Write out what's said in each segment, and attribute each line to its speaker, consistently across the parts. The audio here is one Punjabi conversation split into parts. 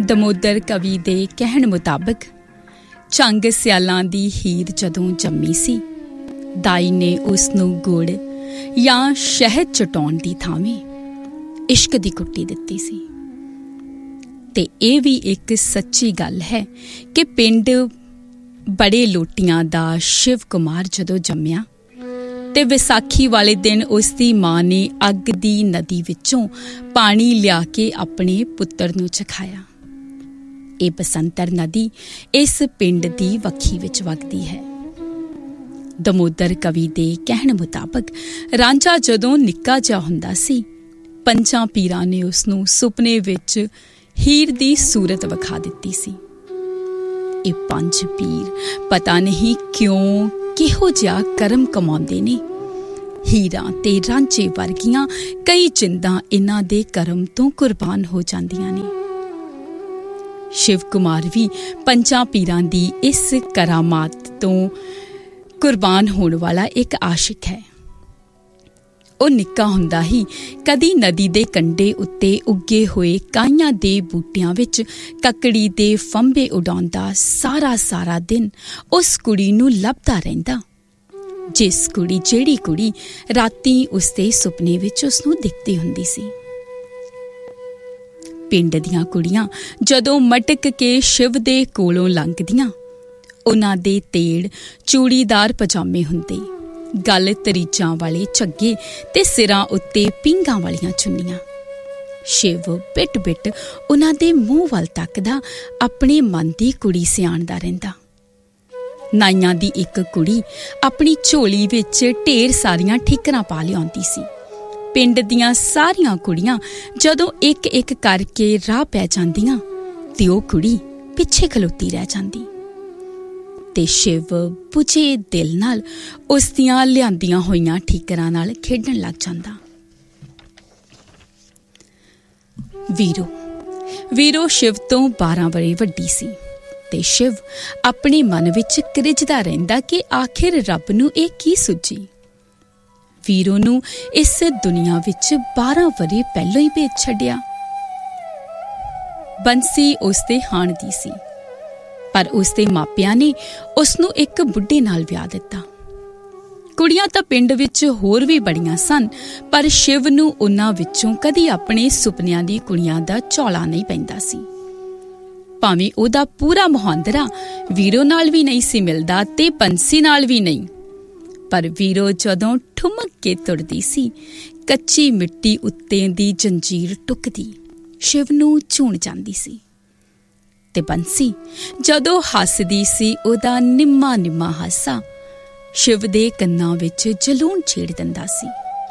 Speaker 1: ਦਮੋਦਰ ਕਵੀ ਦੇ ਕਹਿਣ ਮੁਤਾਬਕ ਚੰਗ ਸਿਆਲਾਂ ਦੀ ਹੀਰ ਜਦੋਂ ਜੰਮੀ ਸੀ, ਦਾਈ ਨੇ ਉਸ ਨੂੰ ਗੁੜ ਜਾਂ ਸ਼ਹਿਦ ਚਟਾਉਣ ਦੀ ਥਾਵੇਂ ਇਸ਼ਕ ਦੀ ਕੁੱਟੀ ਦਿੱਤੀ ਸੀ। ਤੇ ਇਹ ਵੀ ਇੱਕ ਸੱਚੀ ਗੱਲ ਹੈ ਕਿ ਪਿੰਡ ਬੜੇ ਲੋਟੀਆਂ ਦਾ ਸ਼ਿਵ ਕੁਮਾਰ ਜਦੋਂ ਜੰਮਿਆ ਤੇ ਵਿਸਾਖੀ ਵਾਲੇ ਦਿਨ ਉਸ ਦੀ ਮਾਂ ਨੇ ਅੱਗ ਦੀ ਨਦੀ ਵਿੱਚੋਂ ਪਾਣੀ ਲਿਆ ਕੇ ਆਪਣੇ ਪੁੱਤਰ ਨੂੰ ਚਖਾਇਆ। ਇਹ ਬਸੰਤਰ ਨਦੀ ਇਸ ਪਿੰਡ ਦੀ ਵੱਖੀ ਵਿੱਚ ਵਗਦੀ ਹੈ। ਦਮੋਦਰ ਕਵੀ ਦੇ ਕਹਿਣ ਮੁਤਾਬਕ ਰਾਂਝਾ ਜਦੋਂ ਨਿੱਕਾ ਜਿਹਾ ਹੁੰਦਾ ਸੀ, ਪੰਜਾਂ ਪੀਰਾਂ ਨੇ ਉਸ ਨੂੰ ਸੁਪਨੇ ਵਿੱਚ ਹੀਰ ਦੀ ਸੂਰਤ ਵਿਖਾ ਦਿੱਤੀ ਸੀ। ਇਹ ਪੰਜ ਪੀਰ ਪਤਾ ਨਹੀਂ ਕਿਉਂ ਕਿਹੋ ਜਿਹਾ ਕਰਮ ਕਮਾਉਂਦੇ ਨੇ। ਹੀਰਾਂ ਤੇ ਰਾਂਝੇ ਵਰਗੀਆਂ ਕਈ ਜਿੰਦਾਂ ਇਹਨਾਂ ਦੇ ਕਰਮ ਤੋਂ ਕੁਰਬਾਨ ਹੋ ਜਾਂਦੀਆਂ ਨੇ। ਸ਼ਿਵ ਕੁਮਾਰ ਵੀ ਪੰਜਾਂ ਪੀਰਾਂ ਦੀ ਇਸ ਕਰਾਮਾਤ ਤੋਂ ਕੁਰਬਾਨ ਹੋਣ ਵਾਲਾ ਇੱਕ ਆਸ਼ਿਕ ਹੈ। ਉਹ ਨਿੱਕਾ ਹੁੰਦਾ ਹੀ ਕਦੀ ਨਦੀ ਦੇ ਕੰਢੇ ਉੱਤੇ ਉੱਗੇ ਹੋਏ ਕਾਈਆਂ ਦੇ ਬੂਟਿਆਂ ਵਿੱਚ ਕੱਕੜੀ ਦੇ ਫੰਬੇ ਉਡਾਉਂਦਾ ਸਾਰਾ ਦਿਨ ਉਸ ਕੁੜੀ ਨੂੰ ਲੱਭਦਾ ਰਹਿੰਦਾ, ਜਿਹੜੀ ਕੁੜੀ ਰਾਤੀ ਉਸਦੇ ਸੁਪਨੇ ਵਿੱਚ ਉਸਨੂੰ ਦਿਖਦੀ ਹੁੰਦੀ ਸੀ। ਪਿੰਡ ਦੀਆਂ ਕੁੜੀਆਂ ਜਦੋਂ ਮਟਕ ਕੇ ਸ਼ਿਵ ਦੇ ਕੋਲੋਂ ਲੰਘਦੀਆਂ, ਉਹਨਾਂ ਦੇ ਤੇੜ ਚੂੜੀਦਾਰ ਪਜਾਮੇ ਹੁੰਦੇ, ਗਲ ਤਰੀਜਾਂ ਵਾਲੇ ਝੱਗੇ ਤੇ ਸਿਰਾਂ ਉੱਤੇ ਪੀਂਘਾਂ ਵਾਲੀਆਂ ਚੁੰਨੀਆਂ। ਸ਼ਿਵ ਬਿਟ ਉਹਨਾਂ ਦੇ ਮੂੰਹ ਵੱਲ ਤੱਕਦਾ ਆਪਣੇ ਮਨ ਦੀ ਕੁੜੀ ਸਿਆਣਦਾ ਰਹਿੰਦਾ। ਨਾਈਆਂ ਦੀ ਇੱਕ ਕੁੜੀ ਆਪਣੀ ਝੋਲੀ ਵਿੱਚ ਢੇਰ ਸਾਰੀਆਂ ਠੀਕਰਾਂ ਪਾ ਲਿਆਉਂਦੀ ਸੀ। ਪਿੰਡ ਦੀਆਂ ਸਾਰੀਆਂ ਕੁੜੀਆਂ ਜਦੋਂ ਇੱਕ ਕਰਕੇ ਰਾਹ ਪੈ ਜਾਂਦੀਆਂ ਤੇ ਉਹ ਕੁੜੀ ਪਿੱਛੇ ਖਲੋਤੀ ਰਹਿ ਜਾਂਦੀ ਤੇ ਸ਼ਿਵ ਬੁਝੇ ਦਿਲ ਨਾਲ ਉਸ ਦੀਆਂ ਲਿਆਂਦੀਆਂ ਹੋਈਆਂ ਠੀਕਰਾਂ ਨਾਲ ਖੇਡਣ ਲੱਗ ਜਾਂਦਾ। ਵੀਰੋ ਸ਼ਿਵ ਤੋਂ 12 ਵਰ੍ਹੇ ਵੱਡੀ ਸੀ ਤੇ ਸ਼ਿਵ ਆਪਣੇ ਮਨ ਵਿੱਚ ਕਰਿਜਦਾ ਰਹਿੰਦਾ ਕਿ ਆਖਿਰ ਰੱਬ ਨੂੰ ਇਹ ਕੀ ਸੁੱਝੀ। ਵੀਰੋ ਨੂੰ ਇਸ ਦੁਨੀਆ ਵਿੱਚ 12 ਵਰ੍ਹੇ ਪਹਿਲਾਂ ਹੀ ਭੇਜ ਛੱਡਿਆ। ਬੰਸੀ ਉਸਦੇ ਹਾਣ ਦੀ ਸੀ, ਪਰ ਉਸਦੇ ਮਾਪਿਆਂ ਨੇ ਉਸਨੂੰ ਇੱਕ ਬੁੱਢੇ ਨਾਲ ਵਿਆਹ ਦਿੱਤਾ। ਕੁੜੀਆਂ ਤਾਂ ਪਿੰਡ ਵਿੱਚ ਹੋਰ ਵੀ ਬੜੀਆਂ ਸਨ, ਪਰ ਸ਼ਿਵ ਨੂੰ ਉਹਨਾਂ ਵਿੱਚੋਂ ਕਦੀ ਆਪਣੇ ਸੁਪਨਿਆਂ ਦੀ ਕੁੜੀਆਂ ਦਾ ਝੋਲਾ ਨਹੀਂ ਪੈਂਦਾ ਸੀ। ਭਾਵੇਂ ਉਹਦਾ ਪੂਰਾ ਮੁਹਾਂਦਰਾ ਵੀਰੋ ਨਾਲ ਵੀ ਨਹੀਂ ਸੀ ਮਿਲਦਾ ਤੇ ਬੰਸੀ ਨਾਲ ਵੀ ਨਹੀਂ, ਪਰ ਵੀਰੋ ਜਦੋਂ ਠੁਮਕ ਕੇ ਤੁਰਦੀ ਸੀ, ਕੱਚੀ ਮਿੱਟੀ ਉੱਤੇ ਦੀ ਜੰਜੀਰ ਟੁੱਕਦੀ ਸ਼ਿਵ ਨੂੰ ਛੂਣ ਜਾਂਦੀ ਸੀ। ਤੇ ਬੰਸੀ ਜਦੋਂ ਹੱਸਦੀ ਸੀ, ਉਹਦਾ ਨਿੰਮਾ ਹਾਸਾ ਸ਼ਿਵ ਦੇ ਕੰਨਾਂ ਵਿੱਚ ਜਲੂਣ ਛੇੜ ਦਿੰਦਾ ਸੀ।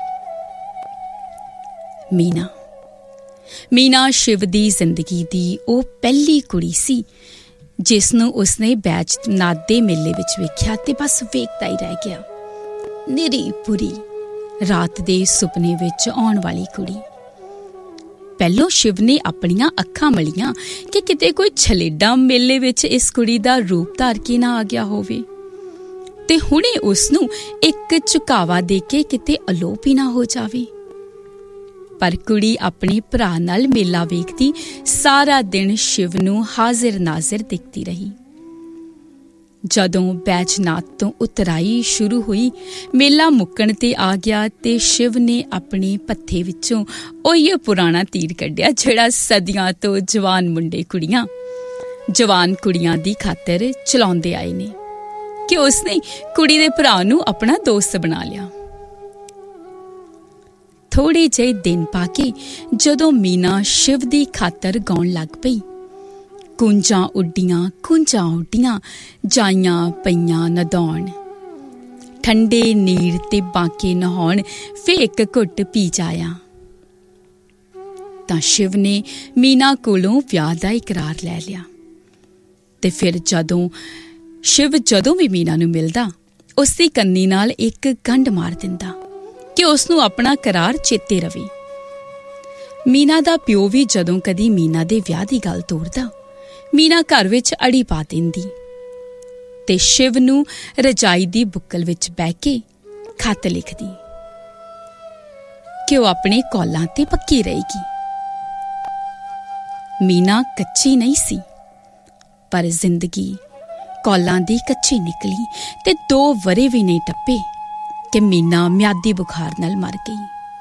Speaker 1: ਮੀਨਾ ਸ਼ਿਵ ਦੀ ਜ਼ਿੰਦਗੀ ਦੀ ਉਹ ਪਹਿਲੀ ਕੁੜੀ ਸੀ ਜਿਸ ਨੂੰ ਉਸਨੇ ਬੈਜਨਾਥ ਦੇ ਮੇਲੇ ਵਿੱਚ ਵੇਖਿਆ ਤੇ ਬਸ ਵੇਖਦਾ ਹੀ ਰਹਿ ਗਿਆ। ਨਿਰੀ ਪੁਰੀ ਰਾਤ ਦੇ ਸੁਪਨੇ ਵਿੱਚ ਆਉਣ ਵਾਲੀ ਕੁੜੀ। ਪਹਿਲੋਂ ਸ਼ਿਵ ਨੇ ਆਪਣੀਆਂ ਅੱਖਾਂ ਮਲੀਆਂ ਕਿ ਕਿਤੇ ਕੋਈ ਛਲੇਡਾ ਮੇਲੇ ਵਿੱਚ ਇਸ ਕੁੜੀ ਦਾ ਰੂਪ ਧਾਰ ਕੇ ਨਾ ਆ ਗਿਆ ਹੋਵੇ, ਤੇ ਹੁਣੇ ਉਸਨੂੰ ਇੱਕ ਝੁਕਾਵਾ ਦੇ ਕੇ ਕਿਤੇ ਅਲੋਪ ਹੀ ਨਾ ਹੋ ਜਾਵੇ। ਪਰ ਕੁੜੀ ਆਪਣੇ ਭਰਾ ਨਾਲ ਮੇਲਾ ਵੇਖਦੀ ਸਾਰਾ ਦਿਨ ਸ਼ਿਵ ਨੂੰ ਹਾਜ਼ਰ ਨਾਜ਼ਰ ਦਿਖਦੀ ਰਹੀ। ਜਦੋਂ ਬੈਜਨਾਥ ਤੋਂ ਉਤਰਾਈ ਸ਼ੁਰੂ ਹੋਈ, ਮੇਲਾ ਮੁੱਕਣ ਤੇ ਆ ਗਿਆ ਤੇ ਸ਼ਿਵ ਨੇ ਆਪਣੇ ਪੱਥੇ ਵਿੱਚੋਂ ਉਹੀ ਪੁਰਾਣਾ ਤੀਰ ਕੱਢਿਆ ਜਿਹੜਾ ਸਦੀਆਂ ਤੋਂ ਜਵਾਨ ਕੁੜੀਆਂ ਦੀ ਖਾਤਰ ਚਲਾਉਂਦੇ ਆਏ ਨੇ, ਕਿ ਉਸਨੇ ਕੁੜੀ ਦੇ ਭਰਾ ਨੂੰ ਆਪਣਾ ਦੋਸਤ ਬਣਾ ਲਿਆ। ਥੋੜੇ ਜਿਹੇ ਦਿਨ ਪਾ ਕੇ ਜਦੋਂ ਮੀਨਾ ਸ਼ਿਵ ਦੀ ਖਾਤਰ ਗਾਉਣ ਲੱਗ ਪਈ, ਕੂੰਜਾਂ ਉੱਡੀਆਂ ਜਾਈਆਂ ਪਈਆਂ ਨਦੌਣ, ਠੰਡੇ ਨੀਰ ਤੇ ਬਾਂਕੇ ਨਹਾਉਣ, ਫੇ ਇੱਕ ਘੁੱਟ ਪੀ ਜਾਇਆ, ਤਾਂ ਸ਼ਿਵ ਨੇ ਮੀਨਾ ਕੋਲੋਂ ਵਿਆਹ ਦਾ ਇਕਰਾਰ ਲੈ ਲਿਆ। ਤੇ ਫਿਰ ਸ਼ਿਵ ਜਦੋਂ ਵੀ ਮੀਨਾ ਨੂੰ ਮਿਲਦਾ, ਉਸਦੀ ਕੰਨੀ ਨਾਲ ਇੱਕ ਗੰਢ ਮਾਰ ਦਿੰਦਾ ਕਿ ਉਸਨੂੰ ਆਪਣਾ ਕਰਾਰ ਚੇਤੇ ਰਵੇ। ਮੀਨਾ ਦਾ ਪਿਓ ਵੀ ਜਦੋਂ ਕਦੀ ਮੀਨਾ ਦੇ ਵਿਆਹ ਦੀ ਗੱਲ ਤੋਰਦਾ, ਮੀਨਾ ਘਰ ਵਿੱਚ ਅੜੀ ਪਾ ਦਿੰਦੀ ਤੇ ਸ਼ਿਵ ਨੂੰ ਰਜਾਈ ਦੀ ਬੁੱਕਲ ਵਿੱਚ ਬਹਿ ਕੇ ਖੱਤ ਲਿਖਦੀ ਕਿ ਉਹ ਆਪਣੇ ਕੌਲਾਂ ਤੇ ਪੱਕੀ ਰਹੇਗੀ। मीना कच्ची नहीं सी, पर जिंदगी कौलां दी कच्ची निकली ते 2 वरे भी नहीं टप्पे कि मीना म्यादी बुखार नाल मर गई।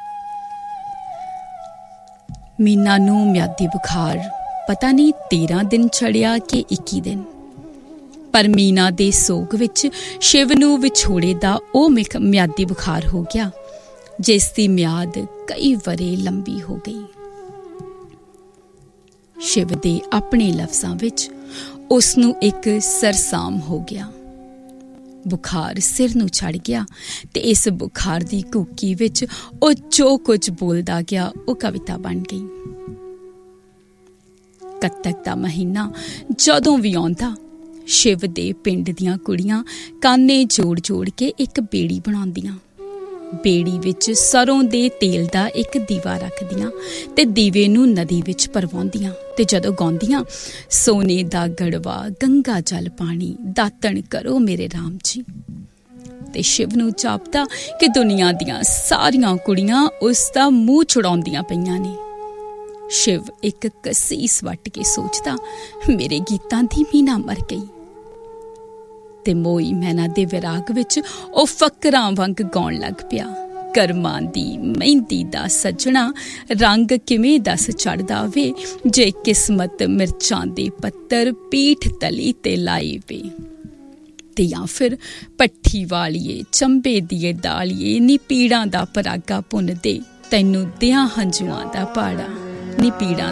Speaker 1: मीना नूं म्यादी बुखार पता नहीं 13 दिन चढ़िया कि 21 दिन, पर मीना दे सोग विच शिव नूं विछोड़े दा ओ म्यादी बुखार हो गया जिस दी म्याद कई वरे लंबी हो गई। शिव दे अपने लफ्जां विच उस नूं एक सरसाम हो गया। बुखार सिर नूं चढ़ गया ते इस बुखार दी कूकी विच ओ जो कुछ बोलदा गया ओ कविता बन गई। कत्तक दा महीना जदों भी आउंदा, शिव दे पिंड दियां कुड़ियां काने जोड़ जोड़ के एक बेड़ी बनाउंदियां। बेड़ी विच सरों दे तेल दा एक दीवा रखदियां ते दीवे नूं नदी विच परवाउंदियां ते जदों गाउंदियां, सोने दा गड़वा गंगा जल पानी दातन करो मेरे राम जी, ते शिव नूं जापदा कि दुनिया दियां सारियां कुड़ियां उस दा मूँह छुड़ाउंदियां पईयां ने। शिव एक कसीस वट के सोचदा, मेरे गीतां दी मीना मर गई, ते मोई मैना दे विराग विच ओ फकरां वांग गाउण लग पिया। करमां दी मेहंदी दा सजना रंग किवें दस चढ़दा वे जे किस्मत मिर्चां दे पत्तर पीठ तली ते लाए वे, ते या फिर पट्ठी वालिए चंबे दिए डालिए नी पीड़ां दा परागा भुन दे, तैनू दियां हंजुआं दा पाड़ा नी पीड़ां